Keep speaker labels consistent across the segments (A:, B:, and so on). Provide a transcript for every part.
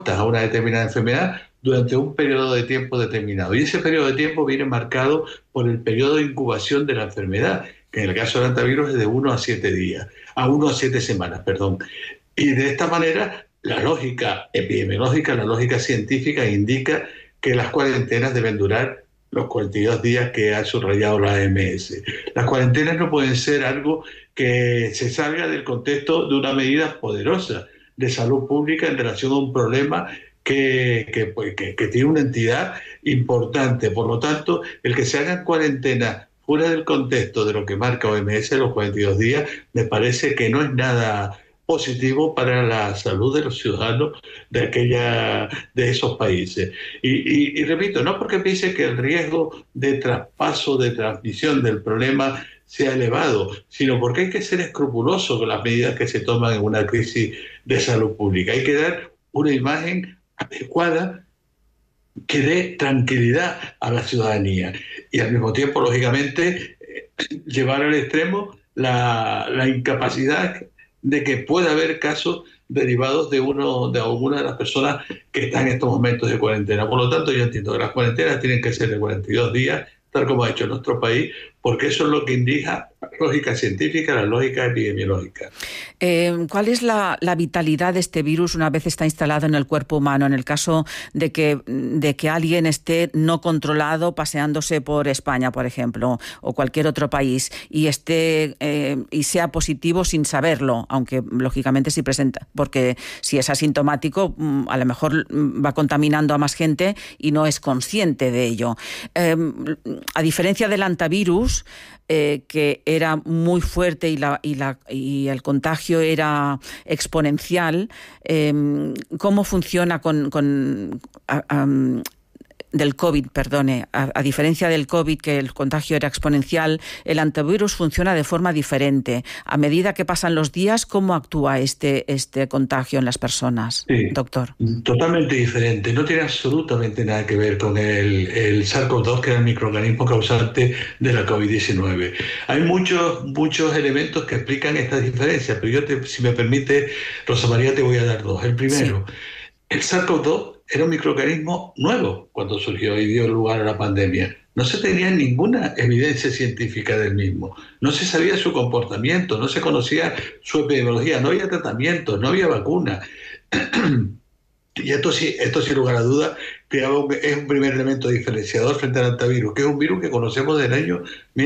A: expuestas a una determinada enfermedad durante un periodo de tiempo determinado. Y ese periodo de tiempo viene marcado por el periodo de incubación de la enfermedad, que en el caso del hantavirus es de 1 a 7 semanas, perdón. Y de esta manera, la lógica epidemiológica, la lógica científica indica que las cuarentenas deben durar los 42 días que ha subrayado la OMS. Las cuarentenas no pueden ser algo que se salga del contexto de una medida poderosa de salud pública en relación a un problema que tiene una entidad importante. Por lo tanto, el que se hagan cuarentenas fuera del contexto de lo que marca OMS, los 42 días, me parece que no es nada positivo para la salud de los ciudadanos de esos países. Y repito, no porque piense que el riesgo de traspaso, de transmisión del problema sea elevado, sino porque hay que ser escrupuloso con las medidas que se toman en una crisis de salud pública. Hay que dar una imagen adecuada que dé tranquilidad a la ciudadanía y al mismo tiempo, lógicamente, llevar al extremo la incapacidad de que pueda haber casos derivados de alguna de las personas que están en estos momentos de cuarentena. Por lo tanto, yo entiendo que las cuarentenas tienen que ser de 42 días, tal como ha hecho nuestro país, porque eso es lo que indica la lógica científica, la lógica epidemiológica.
B: ¿Cuál es la vitalidad de este virus una vez está instalado en el cuerpo humano? En el caso de que alguien esté no controlado paseándose por España, por ejemplo, o cualquier otro país, y sea positivo sin saberlo, aunque lógicamente sí presenta, porque si es asintomático, a lo mejor va contaminando a más gente y no es consciente de ello. A diferencia del hantavirus, que era muy fuerte y el contagio era exponencial, ¿cómo funciona del COVID, perdone? A diferencia del COVID, que el contagio era exponencial, el hantavirus funciona de forma diferente. A medida que pasan los días, ¿cómo actúa este contagio en las personas,
A: sí,
B: doctor?
A: Totalmente diferente. No tiene absolutamente nada que ver con el SARS-CoV-2, que era el microorganismo causante de la COVID-19. Hay muchos elementos que explican estas diferencias, pero si me permite, Rosa María, te voy a dar dos. El primero, sí. El SARS-CoV-2 era un microorganismo nuevo cuando surgió y dio lugar a la pandemia. No se tenía ninguna evidencia científica del mismo. No se sabía su comportamiento, no se conocía su epidemiología, no había tratamiento, no había vacuna. Y esto sin lugar a dudas, es un primer elemento diferenciador frente al hantavirus, que es un virus que conocemos del año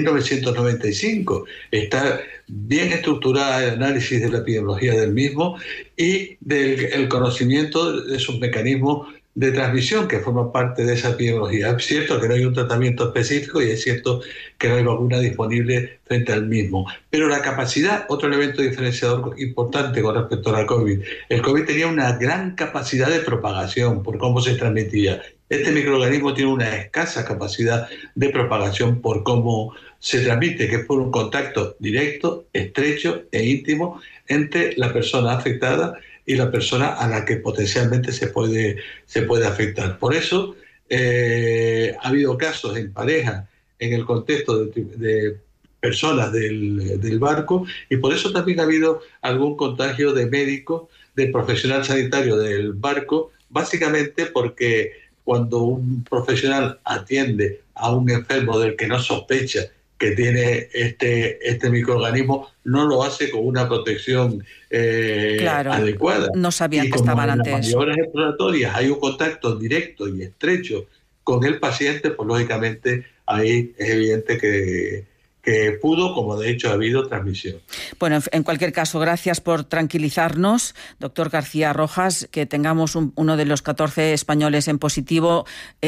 A: 1995. Está bien estructurada el análisis de la epidemiología del mismo y del conocimiento de sus mecanismos de transmisión que forman parte de esa epidemiología. Es cierto que no hay un tratamiento específico y es cierto que no hay vacuna disponible frente al mismo. Pero la capacidad, otro elemento diferenciador importante con respecto a la COVID. El COVID tenía una gran capacidad de propagación por cómo se transmitía. Este microorganismo tiene una escasa capacidad de propagación por cómo se transmite, que es por un contacto directo, estrecho e íntimo entre la persona afectada y la persona a la que potencialmente se puede afectar. Por eso ha habido casos en pareja en el contexto de personas del barco, y por eso también ha habido algún contagio de médicos, de profesional sanitario del barco, básicamente porque cuando un profesional atiende a un enfermo del que no sospecha que tiene este microorganismo, no lo hace con una protección adecuada.
B: No sabían que estaban ante eso.
A: En las maniobras exploratorias hay un contacto directo y estrecho con el paciente, pues lógicamente ahí es evidente que pudo, como de hecho ha habido, transmisión.
B: Bueno, en cualquier caso, gracias por tranquilizarnos, doctor García Rojas, que tengamos uno de los 14 españoles en positivo.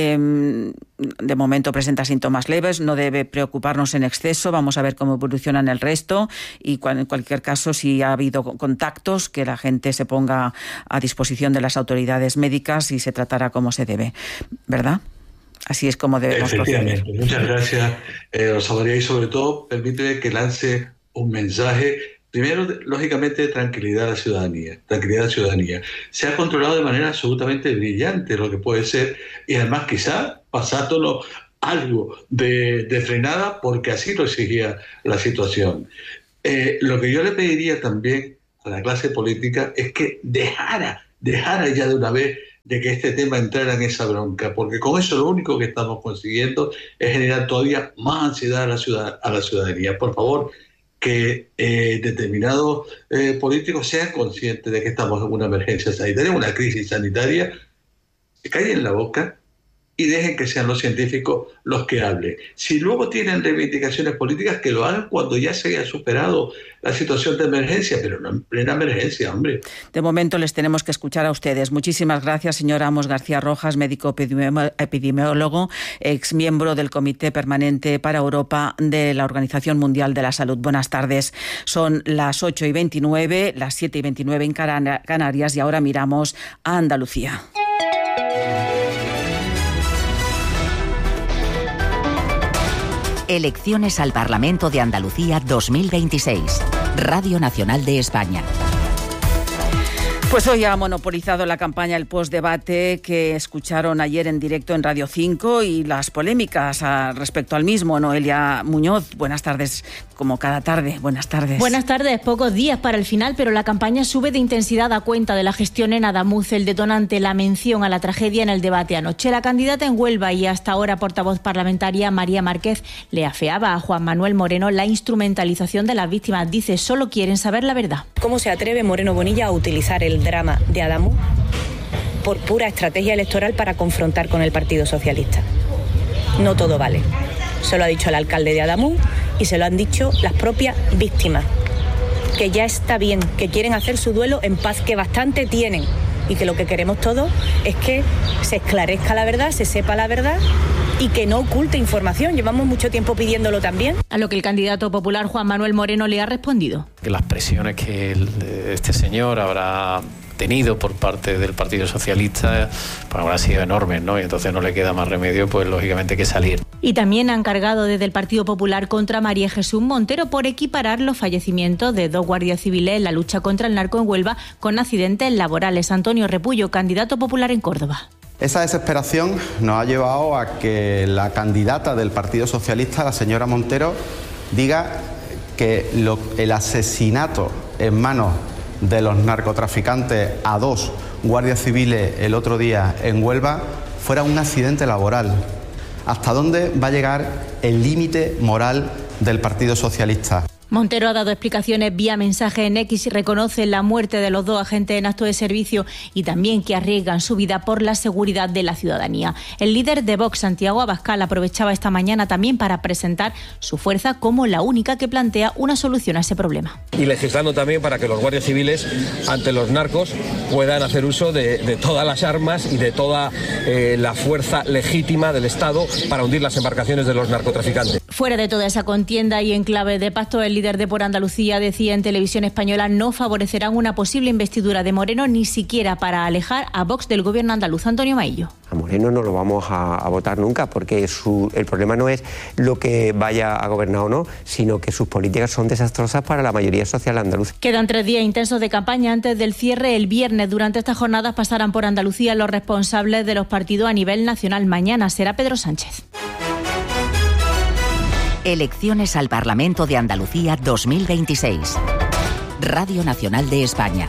B: De momento presenta síntomas leves, no debe preocuparnos en exceso, vamos a ver cómo evolucionan el resto y en cualquier caso, si ha habido contactos, que la gente se ponga a disposición de las autoridades médicas y se tratará como se debe, ¿verdad? Así es como debemos proceder.
A: Muchas gracias, Rosa María, y sobre todo, permíteme que lance un mensaje, primero, lógicamente, de tranquilidad a la ciudadanía. Se ha controlado de manera absolutamente brillante lo que puede ser, y además quizá pasándolo algo de frenada, porque así lo exigía la situación. Lo que yo le pediría también a la clase política es que dejara ya de una vez de que este tema entrara en esa bronca, porque con eso lo único que estamos consiguiendo es generar todavía más ansiedad a la ciudadanía. Por favor, que determinados políticos sean conscientes de que estamos en una emergencia sanitaria, una crisis sanitaria, se callen la boca y dejen que sean los científicos los que hablen. Si luego tienen reivindicaciones políticas, que lo hagan cuando ya se haya superado la situación de emergencia, pero no en plena emergencia, hombre.
B: De momento les tenemos que escuchar a ustedes. Muchísimas gracias, señor Amos García Rojas, médico epidemiólogo, exmiembro del Comité Permanente para Europa de la Organización Mundial de la Salud. Buenas tardes. Son las 8:29, las 7:29 en Canarias, y ahora miramos a Andalucía.
C: Elecciones al Parlamento de Andalucía 2026. Radio Nacional de España.
B: Pues hoy ha monopolizado la campaña el postdebate que escucharon ayer en directo en Radio 5 y las polémicas respecto al mismo. Noelia Muñoz, buenas tardes, como cada tarde. Buenas tardes.
D: Buenas tardes, pocos días para el final, pero la campaña sube de intensidad a cuenta de la gestión en Adamuz, el detonante, la mención a la tragedia en el debate anoche. La candidata en Huelva y hasta ahora portavoz parlamentaria, María Márquez, le afeaba a Juan Manuel Moreno la instrumentalización de las víctimas. Dice, solo quieren saber la verdad.
E: ¿Cómo se atreve Moreno Bonilla a utilizar el drama de Adamuz por pura estrategia electoral para confrontar con el Partido Socialista? No todo vale. Se lo ha dicho el alcalde de Adamuz y se lo han dicho las propias víctimas, que ya está bien, que quieren hacer su duelo en paz, que bastante tienen, y que lo que queremos todos es que se esclarezca la verdad, se sepa la verdad y que no oculte información. Llevamos mucho tiempo pidiéndolo también.
D: A lo que el candidato popular Juan Manuel Moreno le ha respondido.
F: Que las presiones que este señor habrá tenido por parte del Partido Socialista pues habrán sido enormes, ¿no? Y entonces no le queda más remedio, pues lógicamente, que salir.
D: Y también han cargado desde el Partido Popular contra María Jesús Montero por equiparar los fallecimientos de 2 guardias civiles en la lucha contra el narco en Huelva con accidentes laborales. Antonio Repullo, candidato popular en Córdoba.
G: Esa desesperación nos ha llevado a que la candidata del Partido Socialista, la señora Montero, diga que el asesinato en manos de los narcotraficantes a 2 guardias civiles el otro día en Huelva fuera un accidente laboral. ¿Hasta dónde va a llegar el límite moral del Partido Socialista?
D: Montero ha dado explicaciones vía mensaje en X y reconoce la muerte de los 2 agentes en acto de servicio y también que arriesgan su vida por la seguridad de la ciudadanía. El líder de Vox, Santiago Abascal, aprovechaba esta mañana también para presentar su fuerza como la única que plantea una solución a ese problema.
H: Y legislando también para que los guardias civiles ante los narcos puedan hacer uso de todas las armas y de toda la fuerza legítima del Estado para hundir las embarcaciones de los narcotraficantes.
D: Fuera de toda esa contienda y en clave de pacto, el líder de Por Andalucía decía en Televisión Española no favorecerán una posible investidura de Moreno ni siquiera para alejar a Vox del gobierno andaluz. Antonio Maillo.
I: A Moreno no lo vamos a votar nunca porque el problema no es lo que vaya a gobernar o no, sino que sus políticas son desastrosas para la mayoría social andaluza.
D: Quedan 3 días intensos de campaña antes del cierre el viernes. Durante estas jornadas pasarán por Andalucía los responsables de los partidos a nivel nacional. Mañana será Pedro Sánchez.
C: Elecciones al Parlamento de Andalucía 2026. Radio Nacional de España.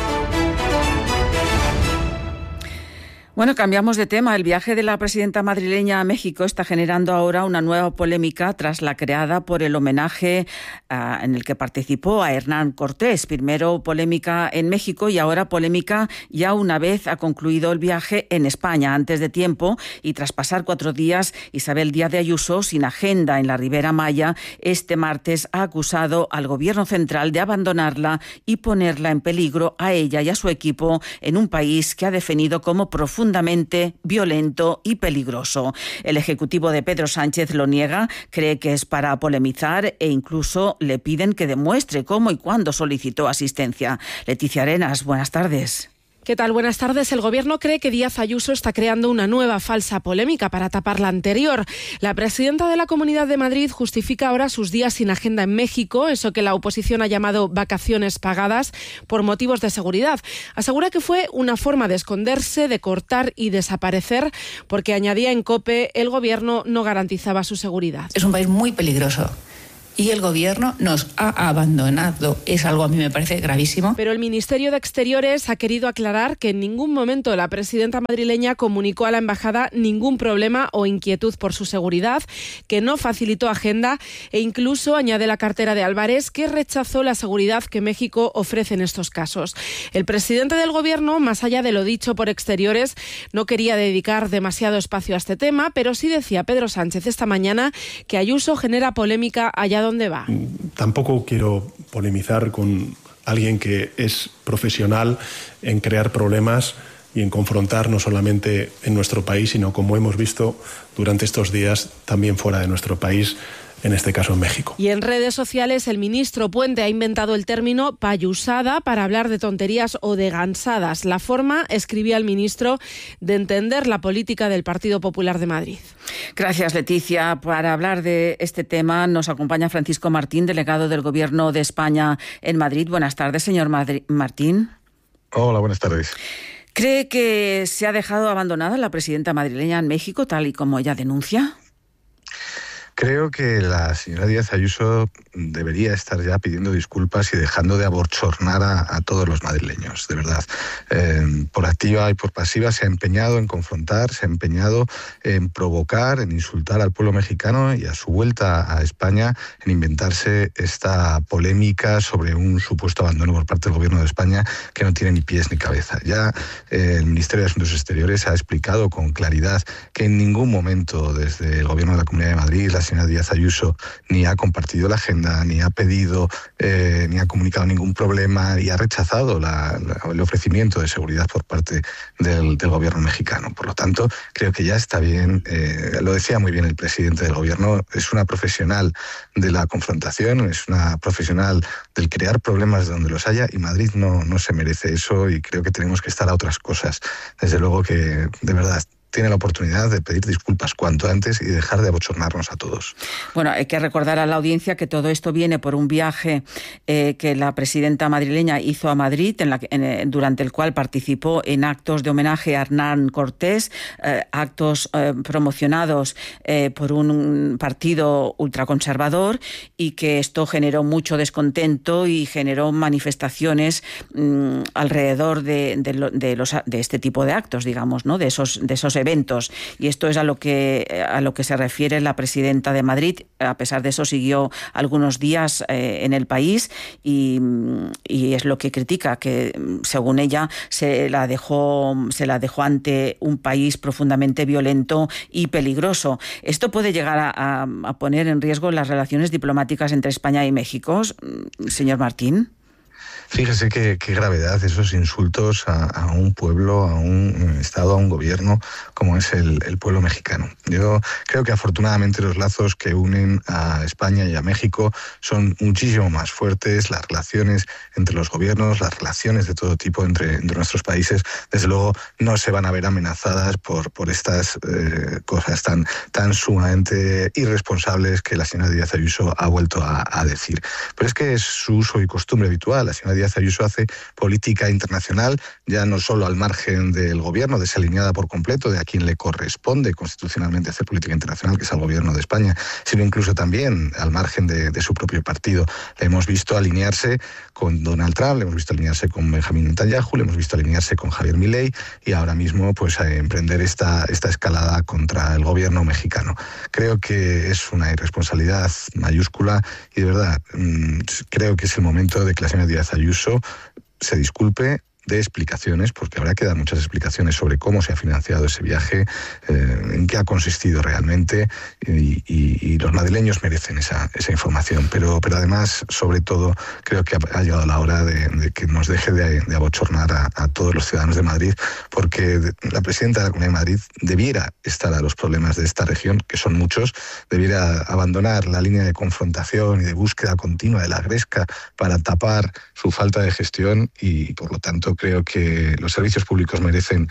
B: Bueno, cambiamos de tema. El viaje de la presidenta madrileña a México está generando ahora una nueva polémica tras la creada por el homenaje en el que participó a Hernán Cortés. Primero polémica en México y ahora polémica ya una vez ha concluido el viaje en España. Antes de tiempo y tras pasar 4 días, Isabel Díaz de Ayuso, sin agenda en la Ribera Maya, este martes ha acusado al gobierno central de abandonarla y ponerla en peligro a ella y a su equipo en un país que ha definido como profundamente violento y peligroso. El ejecutivo de Pedro Sánchez lo niega, cree que es para polemizar e incluso le piden que demuestre cómo y cuándo solicitó asistencia. Leticia Arenas, buenas tardes.
J: ¿Qué tal? Buenas tardes. El Gobierno cree que Díaz Ayuso está creando una nueva falsa polémica para tapar la anterior. La presidenta de la Comunidad de Madrid justifica ahora sus días sin agenda en México, eso que la oposición ha llamado vacaciones pagadas por motivos de seguridad. Asegura que fue una forma de esconderse, de cortar y desaparecer, porque añadía en COPE, el Gobierno no garantizaba su seguridad.
K: Es un país muy peligroso y el Gobierno nos ha abandonado. Es algo, a mí me parece gravísimo.
J: Pero el Ministerio de Exteriores ha querido aclarar que en ningún momento la presidenta madrileña comunicó a la embajada ningún problema o inquietud por su seguridad, que no facilitó agenda e incluso, añade la cartera de Álvarez, que rechazó la seguridad que México ofrece en estos casos. El presidente del Gobierno, más allá de lo dicho por Exteriores, no quería dedicar demasiado espacio a este tema, pero sí decía Pedro Sánchez esta mañana que Ayuso genera polémica allá donde va.
L: Tampoco quiero polemizar con alguien que es profesional en crear problemas y en confrontar no solamente en nuestro país, sino, como hemos visto durante estos días, también fuera de nuestro país, en este caso en México.
J: Y en redes sociales el ministro Puente ha inventado el término payusada para hablar de tonterías o de gansadas. La forma, escribía el ministro, de entender la política del Partido Popular de Madrid.
B: Gracias, Leticia. Para hablar de este tema nos acompaña Francisco Martín, delegado del Gobierno de España en Madrid. Buenas tardes, señor Martín.
M: Hola, buenas tardes.
B: ¿Cree que se ha dejado abandonada la presidenta madrileña en México, tal y como ella denuncia?
M: Creo que la señora Díaz Ayuso debería estar ya pidiendo disculpas y dejando de abochornar a todos los madrileños, de verdad. Por activa y por pasiva se ha empeñado en confrontar, se ha empeñado en provocar, en insultar al pueblo mexicano y a su vuelta a España en inventarse esta polémica sobre un supuesto abandono por parte del Gobierno de España que no tiene ni pies ni cabeza. Ya el Ministerio de Asuntos Exteriores ha explicado con claridad que en ningún momento desde el Gobierno de la Comunidad de Madrid la señora Díaz Ayuso ni ha compartido la agenda, ni ha pedido, ni ha comunicado ningún problema y ha rechazado el ofrecimiento de seguridad por parte del Gobierno mexicano. Por lo tanto, creo que ya está bien, lo decía muy bien el presidente del Gobierno, es una profesional de la confrontación, es una profesional del crear problemas donde los haya y Madrid no se merece eso y creo que tenemos que estar a otras cosas. Desde luego que, de verdad, tiene la oportunidad de pedir disculpas cuanto antes y dejar de abochornarnos a todos.
B: Bueno, hay que recordar a la audiencia que todo esto viene por un viaje que la presidenta madrileña hizo a Madrid, durante el cual participó en actos de homenaje a Hernán Cortés, actos promocionados por un partido ultraconservador y que esto generó mucho descontento y generó manifestaciones alrededor de este tipo de actos, digamos, ¿no? de esos eventos, y esto es a lo que se refiere la presidenta de Madrid. A pesar de eso siguió algunos días en el país y es lo que critica, que según ella se la dejó ante un país profundamente violento y peligroso. ¿Esto puede llegar a poner en riesgo las relaciones diplomáticas entre España y México, señor Martín?
M: Fíjese qué gravedad esos insultos a un pueblo, a un Estado, a un gobierno como es el pueblo mexicano. Yo creo que afortunadamente los lazos que unen a España y a México son muchísimo más fuertes. Las relaciones entre los gobiernos, las relaciones de todo tipo entre nuestros países, desde luego no se van a ver amenazadas por estas cosas tan sumamente irresponsables que la señora Díaz Ayuso ha vuelto a decir. Pero es que es su uso y costumbre habitual. La señora Díaz Ayuso hace política internacional ya no solo al margen del gobierno, desalineada por completo de a quien le corresponde constitucionalmente hacer política internacional, que es al gobierno de España, sino incluso también al margen de su propio partido. Le hemos visto alinearse con Donald Trump, le hemos visto alinearse con Benjamin Netanyahu, le hemos visto alinearse con Javier Milei y ahora mismo pues a emprender esta escalada contra el gobierno mexicano. Creo que es una irresponsabilidad mayúscula y de verdad creo que es el momento de que la señora Díaz Ayuso se disculpe, de explicaciones, porque habrá que dar muchas explicaciones sobre cómo se ha financiado ese viaje, en qué ha consistido realmente, y los madrileños merecen esa información. Pero además, sobre todo, creo que ha llegado la hora de que nos deje de abochornar a todos los ciudadanos de Madrid, porque la presidenta de la Comunidad de Madrid debiera estar a los problemas de esta región, que son muchos, debiera abandonar la línea de confrontación y de búsqueda continua de la gresca para tapar su falta de gestión y, por lo tanto, creo que los servicios públicos merecen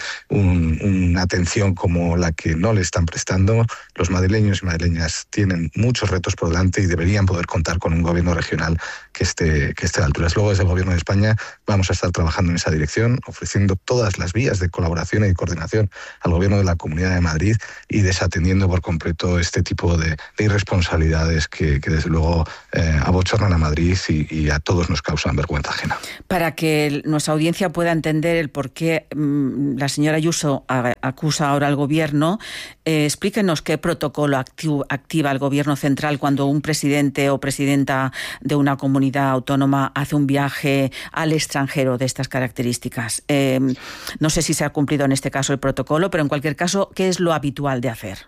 M: una atención como la que no le están prestando. Los madrileños y madrileñas tienen muchos retos por delante y deberían poder contar con un gobierno regional que esté a alturas. Luego, desde el Gobierno de España vamos a estar trabajando en esa dirección, ofreciendo todas las vías de colaboración y de coordinación al Gobierno de la Comunidad de Madrid y desatendiendo por completo este tipo de irresponsabilidades que desde luego abochornan a Madrid y a todos nos causan vergüenza ajena.
B: Para que nuestra audiencia pueda entender el por qué la señora Ayuso acusa ahora al Gobierno, explíquenos qué protocolo activa el Gobierno central cuando un presidente o presidenta de una comunidad autónoma hace un viaje al extranjero de estas características. No sé si se ha cumplido en este caso el protocolo, pero en cualquier caso, ¿qué es lo habitual de hacer?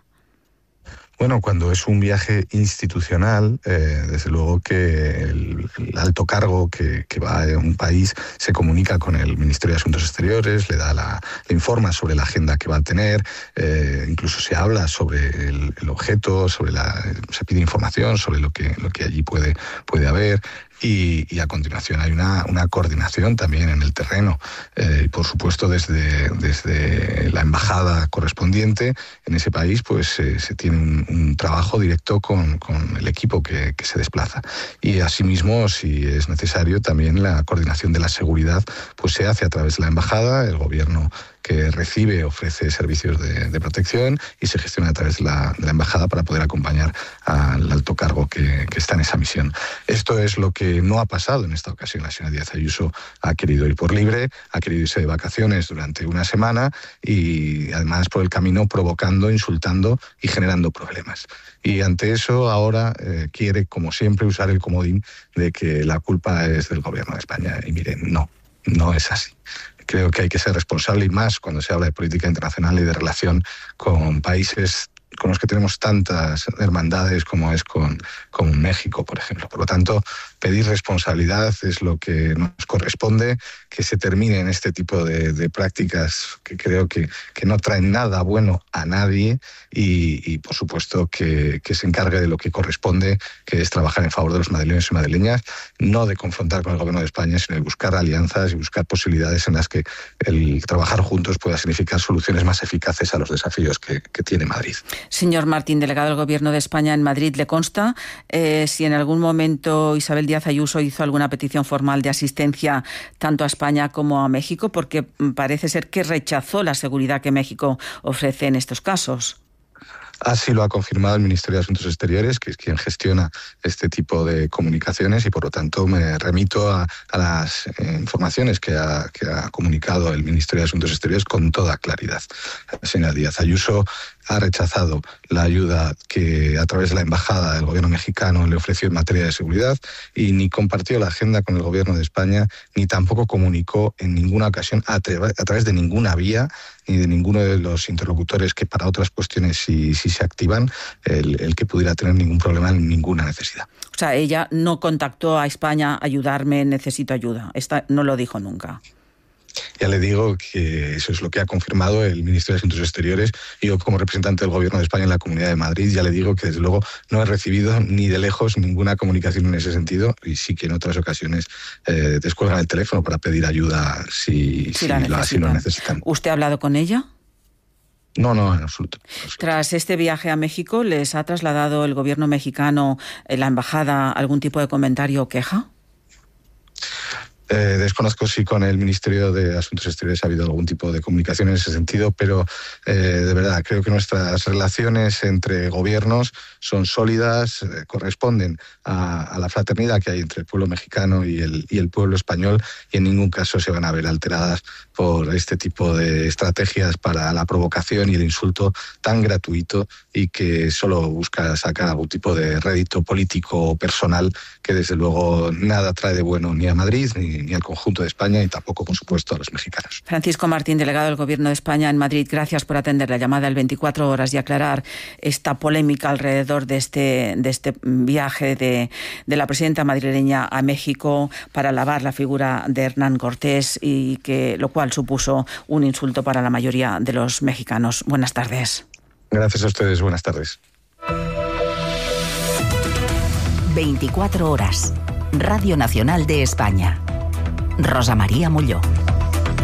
M: Bueno, cuando es un viaje institucional, desde luego que el alto cargo que va a un país se comunica con el Ministerio de Asuntos Exteriores, le informa sobre la agenda que va a tener, incluso se habla sobre el objeto, se pide información sobre lo que allí puede haber. Y a continuación hay una coordinación también en el terreno. Por supuesto, desde la embajada correspondiente en ese país, pues se tiene un trabajo directo con el equipo que se desplaza. Y asimismo, si es necesario, también la coordinación de la seguridad pues se hace a través de la embajada. El gobierno que recibe ofrece servicios de protección y se gestiona a través de la embajada para poder acompañar al alto cargo que está en esa misión. Esto es lo que no ha pasado en esta ocasión. La señora Díaz Ayuso ha querido ir por libre, ha querido irse de vacaciones durante una semana y además por el camino provocando, insultando y generando problemas. Y ante eso ahora quiere, como siempre, usar el comodín de que la culpa es del Gobierno de España. Y miren, no es así. Creo que hay que ser responsable y más cuando se habla de política internacional y de relación con países con los que tenemos tantas hermandades como es con México, por ejemplo. Por lo tanto, pedir responsabilidad es lo que nos corresponde, que se terminen este tipo de prácticas que creo que no traen nada bueno a nadie y por supuesto, que se encargue de lo que corresponde, que es trabajar en favor de los madrileños y madrileñas, no de confrontar con el Gobierno de España, sino de buscar alianzas y buscar posibilidades en las que el trabajar juntos pueda significar soluciones más eficaces a los desafíos que tiene Madrid.
B: Señor Martín, delegado del Gobierno de España en Madrid, ¿le consta si en algún momento Isabel Díaz Ayuso hizo alguna petición formal de asistencia tanto a España como a México? Porque parece ser que rechazó la seguridad que México ofrece en estos casos.
M: Así lo ha confirmado el Ministerio de Asuntos Exteriores, que es quien gestiona este tipo de comunicaciones y por lo tanto me remito a las informaciones que ha comunicado el Ministerio de Asuntos Exteriores con toda claridad. La señora Díaz Ayuso ha rechazado la ayuda que a través de la Embajada del Gobierno mexicano le ofreció en materia de seguridad y ni compartió la agenda con el Gobierno de España ni tampoco comunicó en ninguna ocasión a través de ninguna vía ni de ninguno de los interlocutores que para otras cuestiones si se activan el que pudiera tener ningún problema ni ninguna necesidad.
B: O sea, ella no contactó a España, ayudarme, necesito ayuda. No lo dijo nunca.
M: Ya le digo que eso es lo que ha confirmado el Ministerio de Asuntos Exteriores. Yo, como representante del Gobierno de España en la Comunidad de Madrid, ya le digo que desde luego no he recibido ni de lejos ninguna comunicación en ese sentido y sí que en otras ocasiones descuelgan el teléfono para pedir ayuda si lo necesitan.
B: ¿Usted ha hablado con ella?
M: No, en absoluto.
B: Tras este viaje a México, ¿les ha trasladado el Gobierno mexicano, la Embajada, algún tipo de comentario o queja?
M: Desconozco si con el Ministerio de Asuntos Exteriores ha habido algún tipo de comunicación en ese sentido, pero de verdad creo que nuestras relaciones entre gobiernos son sólidas, corresponden a la fraternidad que hay entre el pueblo mexicano y el pueblo español y en ningún caso se van a ver alteradas por este tipo de estrategias para la provocación y el insulto tan gratuito y que solo busca sacar algún tipo de rédito político o personal que desde luego nada trae de bueno ni a Madrid ni al conjunto de España y tampoco, por supuesto, a los mexicanos.
B: Francisco Martín, delegado del Gobierno de España en Madrid, gracias por atender la llamada del 24 horas y aclarar esta polémica alrededor de este viaje de la presidenta madrileña a México para alabar la figura de Hernán Cortés y lo cual supuso un insulto para la mayoría de los mexicanos. Buenas tardes.
M: Gracias a ustedes. Buenas tardes.
C: 24 horas. Radio Nacional de España. Rosa María Molló.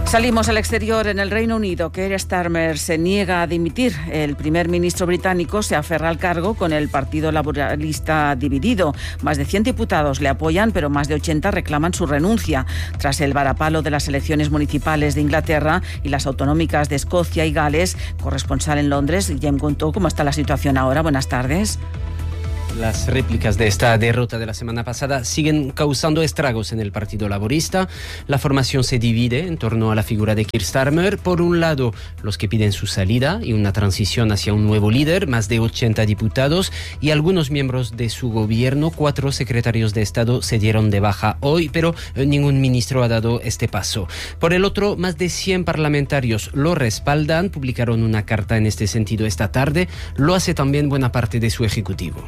B: Salimos al exterior. En el Reino Unido, Keir Starmer se niega a dimitir. El primer ministro británico se aferra al cargo con el Partido Laborista dividido. Más de 100 diputados le apoyan, pero más de 80 reclaman su renuncia. Tras el varapalo de las elecciones municipales de Inglaterra y las autonómicas de Escocia y Gales, corresponsal en Londres, Guillem Gontó, ¿cómo está la situación ahora? Buenas tardes.
N: Las réplicas de esta derrota de la semana pasada siguen causando estragos en el Partido Laborista. La formación se divide en torno a la figura de Keir Starmer. Por un lado, los que piden su salida y una transición hacia un nuevo líder, más de 80 diputados y algunos miembros de su gobierno. 4 secretarios de Estado se dieron de baja hoy, pero ningún ministro ha dado este paso. Por el otro, más de 100 parlamentarios lo respaldan. Publicaron una carta en este sentido esta tarde. Lo hace también buena parte de su ejecutivo.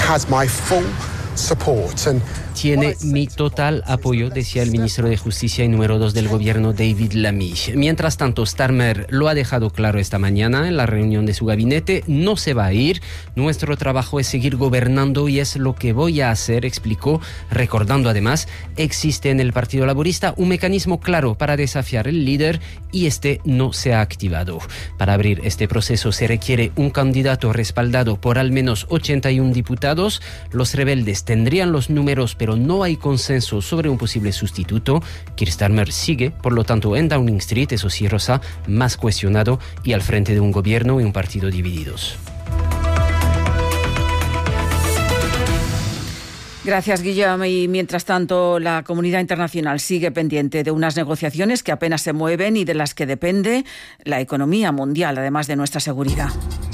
N: Tiene mi total apoyo, decía el ministro de Justicia y número 2 del gobierno, David Lammy. Mientras tanto, Starmer lo ha dejado claro esta mañana en la reunión de su gabinete. No se va a ir. Nuestro trabajo es seguir gobernando y es lo que voy a hacer, explicó, recordando además, existe en el Partido Laborista un mecanismo claro para desafiar al líder y este no se ha activado. Para abrir este proceso se requiere un candidato respaldado por al menos 81 diputados. Los rebeldes tendrían los números, pero no hay consenso sobre un posible sustituto. Keir Starmer sigue, por lo tanto, en Downing Street, eso sí, Rosa, más cuestionado y al frente de un gobierno y un partido divididos.
B: Gracias, Guillem. Y mientras tanto, la comunidad internacional sigue pendiente de unas negociaciones que apenas se mueven y de las que depende la economía mundial, además de nuestra seguridad.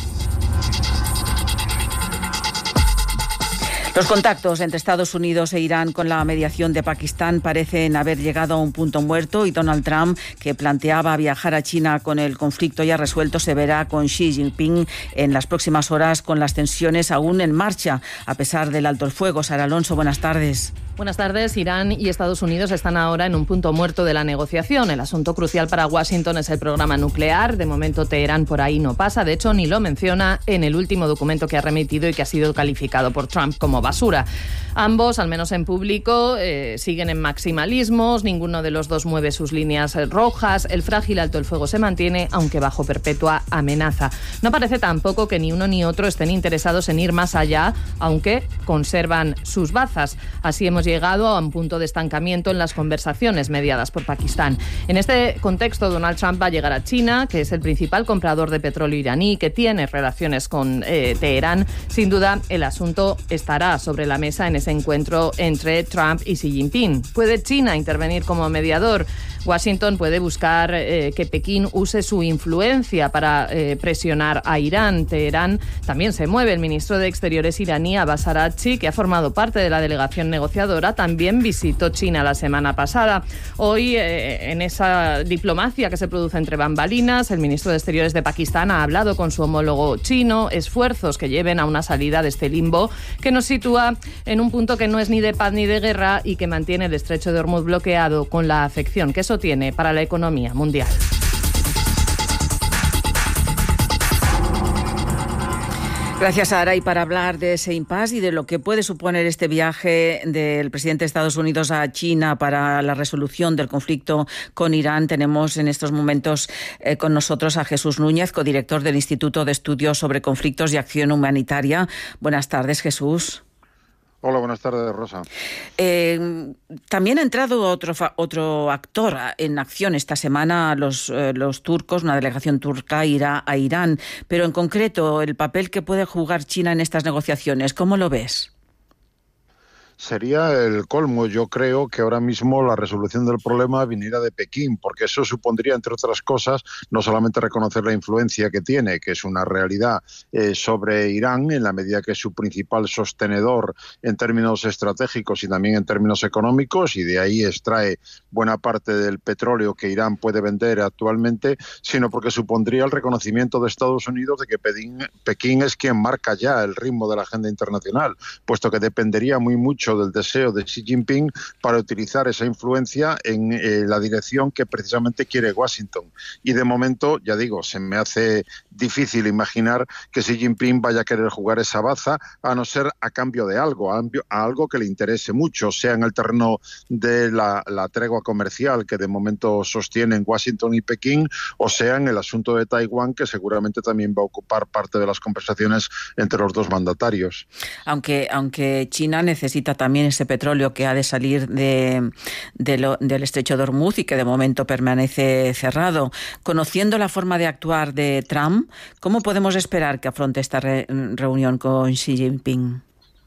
B: Los contactos entre Estados Unidos e Irán con la mediación de Pakistán parecen haber llegado a un punto muerto y Donald Trump, que planteaba viajar a China con el conflicto ya resuelto, se verá con Xi Jinping en las próximas horas con las tensiones aún en marcha, a pesar del alto el fuego. Sara Alonso, buenas tardes.
O: Buenas tardes. Irán y Estados Unidos están ahora en un punto muerto de la negociación. El asunto crucial para Washington es el programa nuclear. De momento Teherán por ahí no pasa. De hecho, ni lo menciona en el último documento que ha remitido y que ha sido calificado por Trump como basura. Ambos, al menos en público, siguen en maximalismos. Ninguno de los dos mueve sus líneas rojas. El frágil alto el fuego se mantiene, aunque bajo perpetua amenaza. No parece tampoco que ni uno ni otro estén interesados en ir más allá, aunque conservan sus bazas. Así hemos llegado a un punto de estancamiento en las conversaciones mediadas por Pakistán. En este contexto, Donald Trump va a llegar a China, que es el principal comprador de petróleo iraní, que tiene relaciones con Teherán. Sin duda, el asunto estará sobre la mesa en ese encuentro entre Trump y Xi Jinping. ¿Puede China intervenir como mediador? Washington puede buscar que Pekín use su influencia para presionar a Irán. Teherán también se mueve. El ministro de Exteriores iraní, Abbas Araghchi, que ha formado parte de la delegación negociadora, también visitó China la semana pasada. Hoy, en esa diplomacia que se produce entre bambalinas, el ministro de Exteriores de Pakistán ha hablado con su homólogo chino, esfuerzos que lleven a una salida de este limbo que nos sitúa en un punto que no es ni de paz ni de guerra y que mantiene el estrecho de Hormuz bloqueado, con la afección que eso tiene para la economía mundial.
B: Gracias, Sara. Y para hablar de ese impasse y de lo que puede suponer este viaje del presidente de Estados Unidos a China para la resolución del conflicto con Irán, tenemos en estos momentos con nosotros a Jesús Núñez, codirector del Instituto de Estudios sobre Conflictos y Acción Humanitaria. Buenas tardes, Jesús.
P: Hola, buenas tardes, Rosa.
B: También ha entrado otro actor en acción esta semana. Los turcos, una delegación turca irá a Irán. Pero en concreto, el papel que puede jugar China en estas negociaciones, ¿cómo lo ves?
P: Sería el colmo. Yo creo que ahora mismo la resolución del problema viniera de Pekín, porque eso supondría, entre otras cosas, no solamente reconocer la influencia que tiene, que es una realidad, sobre Irán, en la medida que es su principal sostenedor en términos estratégicos y también en términos económicos, y de ahí extrae buena parte del petróleo que Irán puede vender actualmente, sino porque supondría el reconocimiento de Estados Unidos de que Pekín es quien marca ya el ritmo de la agenda internacional, puesto que dependería muy mucho hecho del deseo de Xi Jinping para utilizar esa influencia en la dirección que precisamente quiere Washington. Y de momento, ya digo, se me hace difícil imaginar que Xi Jinping vaya a querer jugar esa baza, a no ser a cambio de algo, a algo que le interese mucho, sea en el terreno de la tregua comercial que de momento sostienen Washington y Pekín, o sea en el asunto de Taiwán, que seguramente también va a ocupar parte de las conversaciones entre los dos mandatarios.
B: Aunque China necesita también ese petróleo que ha de salir del estrecho de Hormuz y que de momento permanece cerrado. Conociendo la forma de actuar de Trump, ¿cómo podemos esperar que afronte esta reunión con Xi Jinping?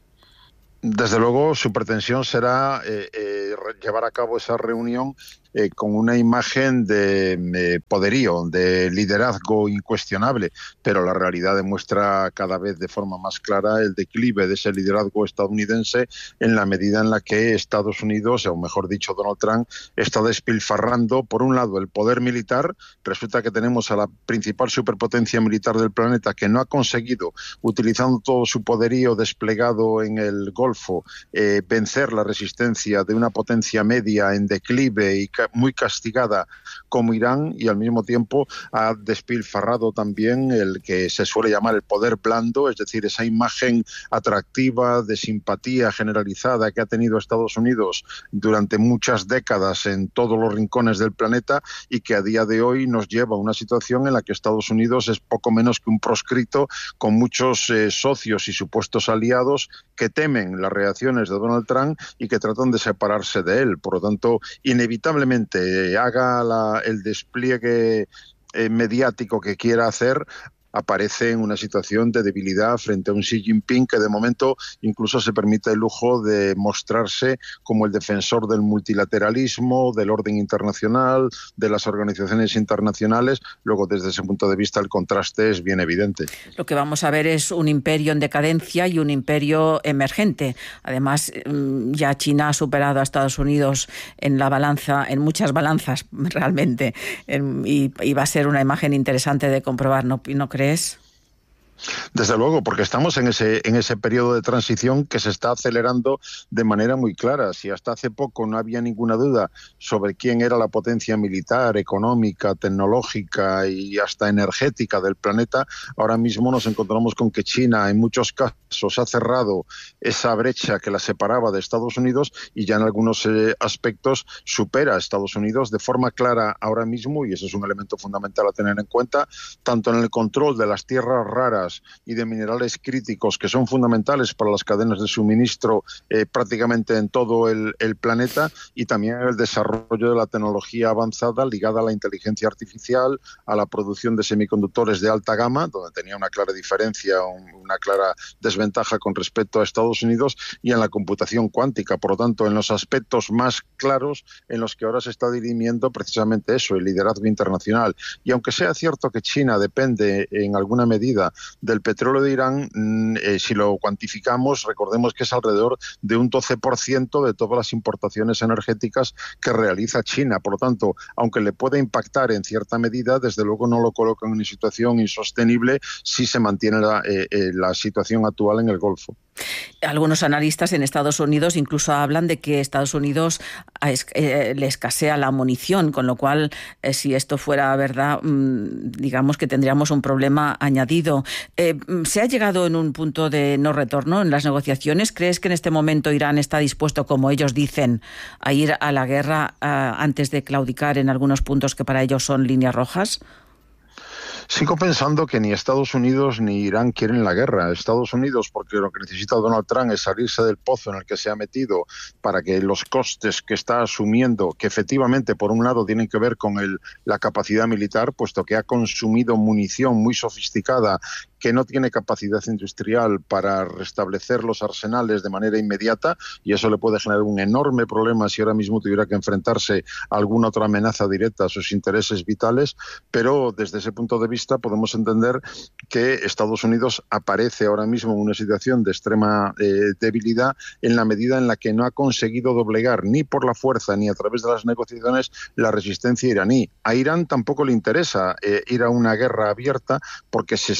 P: Desde luego, su pretensión será llevar a cabo esa reunión con una imagen de poderío, de liderazgo incuestionable, pero la realidad demuestra cada vez de forma más clara el declive de ese liderazgo estadounidense en la medida en la que Estados Unidos, o mejor dicho Donald Trump, está despilfarrando, por un lado, el poder militar. Resulta que tenemos a la principal superpotencia militar del planeta que no ha conseguido, utilizando todo su poderío desplegado en el Golfo, vencer la resistencia de una potencia media en declive y muy castigada como Irán, y al mismo tiempo ha despilfarrado también el que se suele llamar el poder blando, es decir, esa imagen atractiva de simpatía generalizada que ha tenido Estados Unidos durante muchas décadas en todos los rincones del planeta, y que a día de hoy nos lleva a una situación en la que Estados Unidos es poco menos que un proscrito, con muchos socios y supuestos aliados que temen las reacciones de Donald Trump y que tratan de separarse de él. Por lo tanto, inevitablemente haga el despliegue mediático que quiera hacer, aparece en una situación de debilidad frente a un Xi Jinping que de momento incluso se permite el lujo de mostrarse como el defensor del multilateralismo, del orden internacional, de las organizaciones internacionales. Luego, desde ese punto de vista, el contraste es bien evidente.
B: Lo que vamos a ver es un imperio en decadencia y un imperio emergente. Además, ya China ha superado a Estados Unidos en la balanza, en muchas balanzas realmente, y va a ser una imagen interesante de comprobar, ¿no crees?
P: Desde luego, porque estamos en ese periodo de transición que se está acelerando de manera muy clara. Si hasta hace poco no había ninguna duda sobre quién era la potencia militar, económica, tecnológica y hasta energética del planeta, ahora mismo nos encontramos con que China en muchos casos ha cerrado esa brecha que la separaba de Estados Unidos, y ya en algunos aspectos supera a Estados Unidos de forma clara ahora mismo, y eso es un elemento fundamental a tener en cuenta, tanto en el control de las tierras raras y de minerales críticos que son fundamentales para las cadenas de suministro prácticamente en todo el planeta, y también el desarrollo de la tecnología avanzada ligada a la inteligencia artificial, a la producción de semiconductores de alta gama, donde tenía una clara diferencia, una clara desventaja con respecto a Estados Unidos, y en la computación cuántica. Por lo tanto, en los aspectos más claros en los que ahora se está dirimiendo precisamente eso, el liderazgo internacional. Y aunque sea cierto que China depende en alguna medida del petróleo de Irán, si lo cuantificamos, recordemos que es alrededor de un 12% de todas las importaciones energéticas que realiza China. Por lo tanto, aunque le puede impactar en cierta medida, desde luego no lo coloca en una situación insostenible si se mantiene la situación actual en el Golfo.
B: Algunos analistas en Estados Unidos incluso hablan de que Estados Unidos le escasea la munición, con lo cual, si esto fuera verdad, digamos que tendríamos un problema añadido. ¿Se ha llegado en un punto de no retorno en las negociaciones? ¿Crees que en este momento Irán está dispuesto, como ellos dicen, a ir a la guerra antes de claudicar en algunos puntos que para ellos son líneas rojas?
P: Sigo pensando que ni Estados Unidos ni Irán quieren la guerra. Estados Unidos, porque lo que necesita Donald Trump es salirse del pozo en el que se ha metido para que los costes que está asumiendo, que efectivamente por un lado tienen que ver con la capacidad militar, puesto que ha consumido munición muy sofisticada que no tiene capacidad industrial para restablecer los arsenales de manera inmediata, y eso le puede generar un enorme problema si ahora mismo tuviera que enfrentarse a alguna otra amenaza directa a sus intereses vitales. Pero desde ese punto de vista podemos entender que Estados Unidos aparece ahora mismo en una situación de extrema debilidad, en la medida en la que no ha conseguido doblegar ni por la fuerza ni a través de las negociaciones la resistencia iraní. A Irán tampoco le interesa ir a una guerra abierta, porque se sabe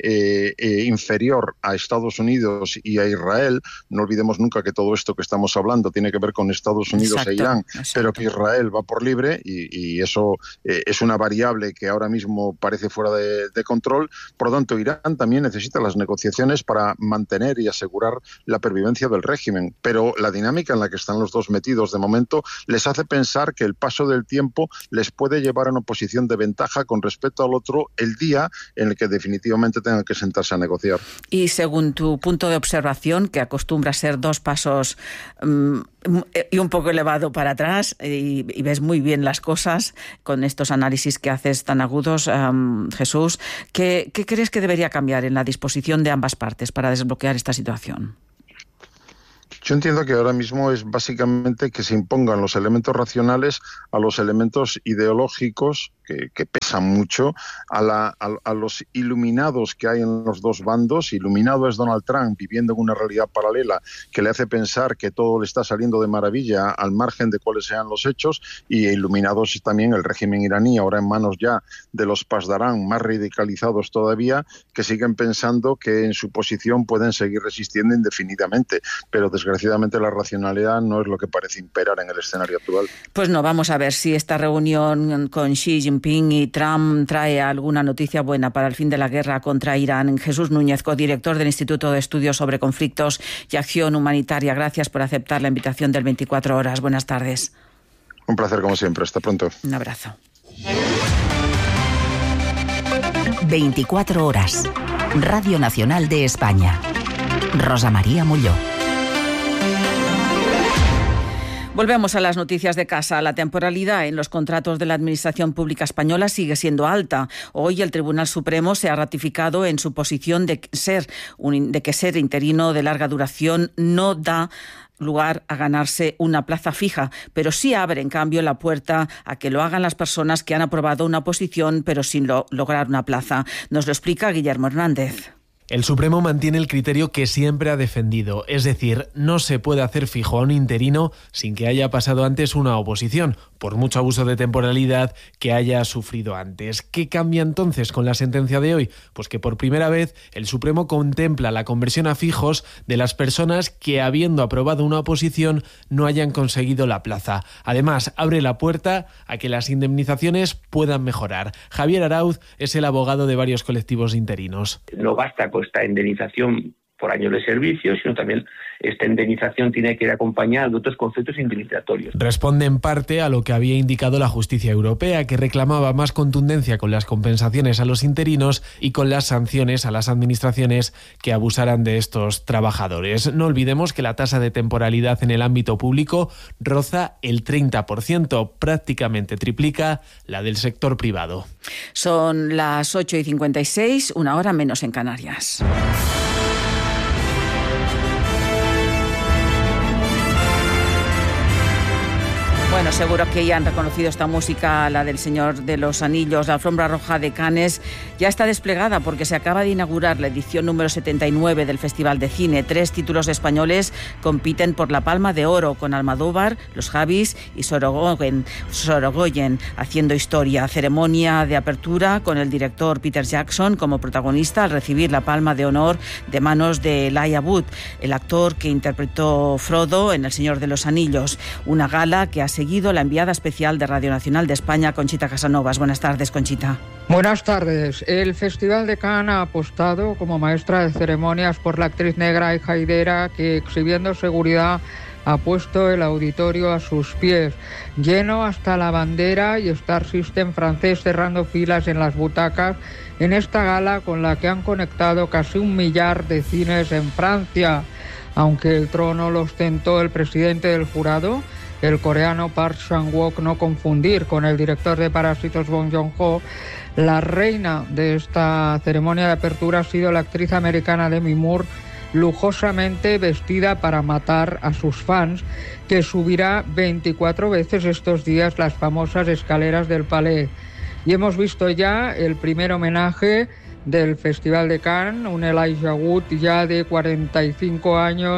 P: inferior a Estados Unidos y a Israel. No olvidemos nunca que todo esto que estamos hablando tiene que ver con Estados Unidos e Irán, pero que Israel va por libre y eso es una variable que ahora mismo parece fuera de control. Por lo tanto, Irán también necesita las negociaciones para mantener y asegurar la pervivencia del régimen, pero la dinámica en la que están los dos metidos de momento les hace pensar que el paso del tiempo les puede llevar a una posición de ventaja con respecto al otro el día en el que definitivamente tengan que sentarse a negociar.
B: Y según tu punto de observación, que acostumbra a ser 2 pasos y un poco elevado para atrás, y ves muy bien las cosas con estos análisis que haces tan agudos, Jesús, ¿qué crees que debería cambiar en la disposición de ambas partes para desbloquear esta situación?
P: Yo entiendo que ahora mismo es básicamente que se impongan los elementos racionales a los elementos ideológicos que pesan mucho, a los iluminados que hay en los dos bandos. Iluminado es Donald Trump viviendo en una realidad paralela que le hace pensar que todo le está saliendo de maravilla al margen de cuáles sean los hechos, y iluminados también el régimen iraní, ahora en manos ya de los Pasdarán, más radicalizados todavía, que siguen pensando que en su posición pueden seguir resistiendo indefinidamente, pero desgraciadamente la racionalidad no es lo que parece imperar en el escenario actual.
B: Pues no, vamos a ver si esta reunión con Xi Jinping y Trump trae alguna noticia buena para el fin de la guerra contra Irán. Jesús Núñez, codirector del Instituto de Estudios sobre Conflictos y Acción Humanitaria, gracias por aceptar la invitación del 24 Horas. Buenas tardes.
P: Un placer como siempre. Hasta pronto.
B: Un abrazo.
C: 24 Horas. Radio Nacional de España. Rosa María Molló.
B: Volvemos a las noticias de casa. La temporalidad en los contratos de la Administración Pública Española sigue siendo alta. Hoy el Tribunal Supremo se ha ratificado en su posición de que ser interino de larga duración no da lugar a ganarse una plaza fija, pero sí abre, en cambio, la puerta a que lo hagan las personas que han aprobado una oposición pero sin lograr una plaza. Nos lo explica Guillermo Hernández.
Q: El Supremo mantiene el criterio que siempre ha defendido, es decir, no se puede hacer fijo a un interino sin que haya pasado antes una oposición, por mucho abuso de temporalidad que haya sufrido antes. ¿Qué cambia entonces con la sentencia de hoy? Pues que por primera vez el Supremo contempla la conversión a fijos de las personas que, habiendo aprobado una oposición, no hayan conseguido la plaza. Además, abre la puerta a que las indemnizaciones puedan mejorar. Javier Arauz es el abogado de varios colectivos interinos.
R: No basta con esta indemnización por años de servicio, sino también esta indemnización tiene que ir acompañada de otros conceptos indemnizatorios.
Q: Responde en parte a lo que había indicado la justicia europea, que reclamaba más contundencia con las compensaciones a los interinos y con las sanciones a las administraciones que abusaran de estos trabajadores. No olvidemos que la tasa de temporalidad en el ámbito público roza el 30%, prácticamente triplica la del sector privado.
B: Son las 8:56, 1 hora menos en Canarias. Bueno, seguro que ya han reconocido esta música, la del Señor de los Anillos. La alfombra roja de Cannes ya está desplegada porque se acaba de inaugurar la edición número 79 del Festival de Cine. 3 títulos españoles compiten por la Palma de Oro, con Almodóvar, Los Javis y Sorogoyen haciendo historia. Ceremonia de apertura con el director Peter Jackson como protagonista al recibir la Palma de Honor de manos de Elijah Wood, el actor que interpretó Frodo en El Señor de los Anillos. Una gala que ha seguido la enviada especial de Radio Nacional de España, Conchita Casanovas. Buenas tardes, Conchita.
S: Buenas tardes. El Festival de Cannes ha apostado como maestra de ceremonias por la actriz negra Hija Hidera, que, exhibiendo seguridad, ha puesto el auditorio a sus pies, lleno hasta la bandera, y Star System francés cerrando filas en las butacas en esta gala con la que han conectado casi 1 millar de cines en Francia. Aunque el trono lo ostentó el presidente del jurado, el coreano Park Chan-wook, no confundir con el director de Parásitos Bong Joon-ho, la reina de esta ceremonia de apertura ha sido la actriz americana Demi Moore, lujosamente vestida para matar a sus fans, que subirá 24 veces estos días las famosas escaleras del Palais. Y hemos visto ya el primer homenaje del Festival de Cannes, un Elijah Wood ya de 45 años,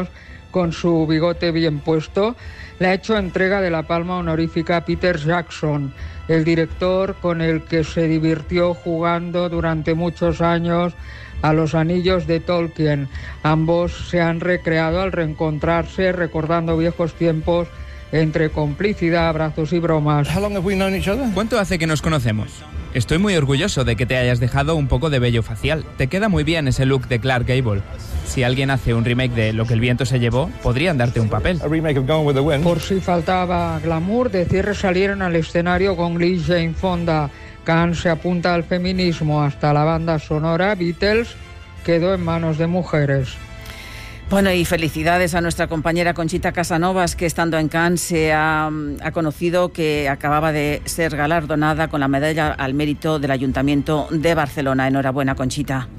S: con su bigote bien puesto, le ha hecho entrega de la palma honorífica a Peter Jackson, el director con el que se divirtió jugando durante muchos años a los anillos de Tolkien. Ambos se han recreado al reencontrarse, recordando viejos tiempos entre complicidad, abrazos y bromas.
T: ¿Cuánto hace que nos conocemos? Estoy muy orgulloso de que te hayas dejado un poco de vello facial. Te queda muy bien ese look de Clark Gable. Si alguien hace un remake de Lo que el viento se llevó, podrían darte un papel.
S: Por si faltaba glamour, de cierre salieron al escenario con Lee Jane Fonda. Cannes se apunta al feminismo, hasta la banda sonora Beatles quedó en manos de mujeres.
B: Bueno, y felicidades a nuestra compañera Conchita Casanovas, que estando en Cannes se ha conocido que acababa de ser galardonada con la medalla al mérito del Ayuntamiento de Barcelona. Enhorabuena, Conchita.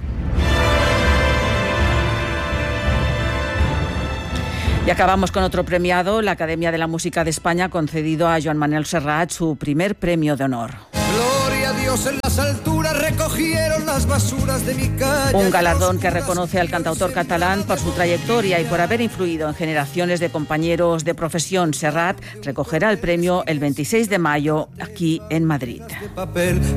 B: Y acabamos con otro premiado. La Academia de la Música de España ha concedido a Joan Manuel Serrat su primer premio de honor.
U: Gloria a Dios, en las alturas recogieron las basuras de mi calle.
B: Un galardón que reconoce al cantautor catalán por su trayectoria y por haber influido en generaciones de compañeros de profesión. Serrat recogerá el premio el 26 de mayo aquí en Madrid.